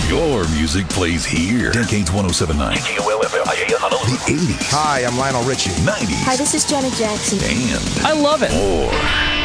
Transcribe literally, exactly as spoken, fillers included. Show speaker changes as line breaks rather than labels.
Your music plays here. Decades one oh seven point nine.
K O L F M I A Honolulu.
The eighties.
Hi, I'm Lionel Richie.
nineties.
Hi, this is Janet Jackson.
And
I love it.
more.